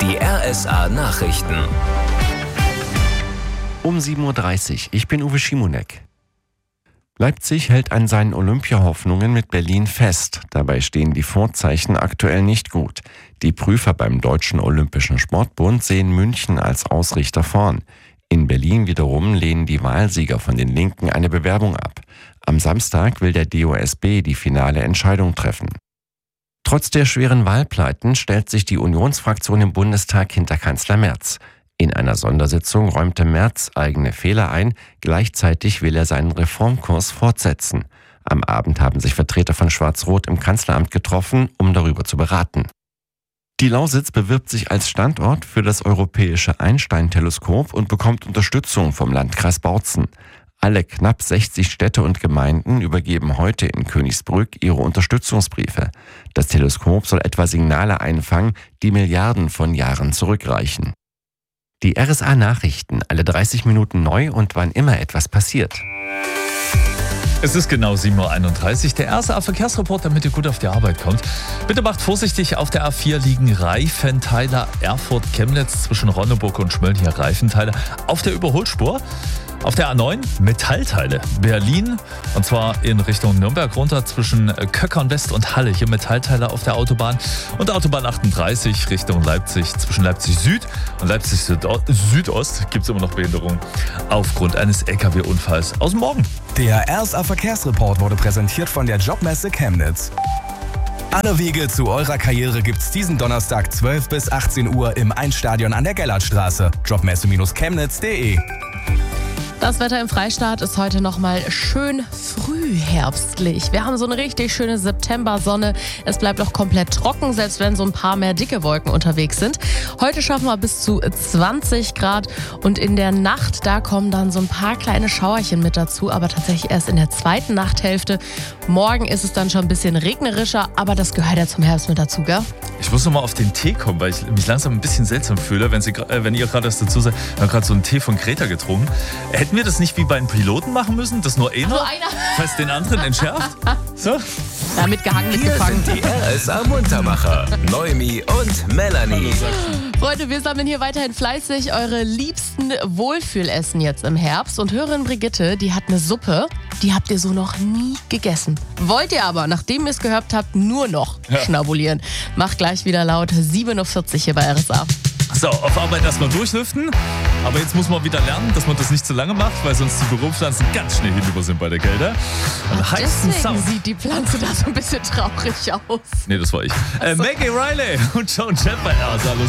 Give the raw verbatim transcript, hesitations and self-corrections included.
Die R S A-Nachrichten. Um sieben Uhr dreißig. Ich bin Uwe Schimonek. Leipzig hält an seinen Olympiahoffnungen mit Berlin fest. Dabei stehen die Vorzeichen aktuell nicht gut. Die Prüfer beim Deutschen Olympischen Sportbund sehen München als Ausrichter vorn. In Berlin wiederum lehnen die Wahlsieger von den Linken eine Bewerbung ab. Am Samstag will der D O S B die finale Entscheidung treffen. Trotz der schweren Wahlpleiten stellt sich die Unionsfraktion im Bundestag hinter Kanzler Merz. In einer Sondersitzung räumte Merz eigene Fehler ein, gleichzeitig will er seinen Reformkurs fortsetzen. Am Abend haben sich Vertreter von Schwarz-Rot im Kanzleramt getroffen, um darüber zu beraten. Die Lausitz bewirbt sich als Standort für das europäische Einstein-Teleskop und bekommt Unterstützung vom Landkreis Bautzen. Alle knapp sechzig Städte und Gemeinden übergeben heute in Königsbrück ihre Unterstützungsbriefe. Das Teleskop soll etwa Signale einfangen, die Milliarden von Jahren zurückreichen. Die R S A-Nachrichten, alle dreißig Minuten neu und wann immer etwas passiert. Es ist genau sieben Uhr einunddreißig. Der R S A-Verkehrsreport, damit ihr gut auf die Arbeit kommt. Bitte macht vorsichtig, auf der A vier liegen Reifenteile Erfurt-Chemnitz zwischen Ronneburg und Schmölln, hier Reifenteile auf der Überholspur. Auf der A neun Metallteile Berlin, und zwar in Richtung Nürnberg runter zwischen Köckern West und Halle. Hier Metallteile auf der Autobahn. Und Autobahn achtunddreißig Richtung Leipzig zwischen Leipzig Süd und Leipzig Südost gibt es immer noch Behinderung aufgrund eines L K W-Unfalls aus dem Morgen. Der R S A-Verkehrsreport wurde präsentiert von der Jobmesse Chemnitz. Alle Wege zu eurer Karriere gibt's diesen Donnerstag zwölf bis achtzehn Uhr im Einstadion an der Gellertstraße. jobmesse Chemnitz punkt de. Das Wetter im Freistaat ist heute nochmal schön frühherbstlich. Wir haben so eine richtig schöne Septembersonne. Es bleibt auch komplett trocken, selbst wenn so ein paar mehr dicke Wolken unterwegs sind. Heute schaffen wir bis zu zwanzig Grad und in der Nacht, da kommen dann so ein paar kleine Schauerchen mit dazu, aber tatsächlich erst in der zweiten Nachthälfte. Morgen ist es dann schon ein bisschen regnerischer, aber das gehört ja zum Herbst mit dazu, gell? Ich muss noch mal auf den Tee kommen, weil ich mich langsam ein bisschen seltsam fühle, wenn, Sie, äh, wenn ihr gerade das dazu sagt. Wir haben gerade so einen Tee von Greta getrunken. Hätten wir das nicht wie bei den Piloten machen müssen, dass nur einer, nur einer. falls den anderen entschärft? So? Ja, mitgehangen, Hier mitgefangen. sind die R S A-Muntermacher, Noemi und Melanie. Freunde, wir sammeln hier weiterhin fleißig eure liebsten Wohlfühlessen jetzt im Herbst. Und Hörerin Brigitte, die hat eine Suppe, die habt ihr so noch nie gegessen. Wollt ihr aber, nachdem ihr es gehört habt, nur noch ja. schnabulieren. Macht gleich wieder laut sieben Uhr vierzig hier bei R S A. So, auf Arbeit erstmal durchlüften. Aber jetzt muss man wieder lernen, dass man das nicht zu lange macht, weil sonst die Büropflanzen ganz schnell hinüber sind bei der Kälte. Ach, deswegen Sound. Sieht die Pflanze da so ein bisschen traurig aus. Nee, das war ich. Äh, Maggie Riley und Joan Jett bei R S A.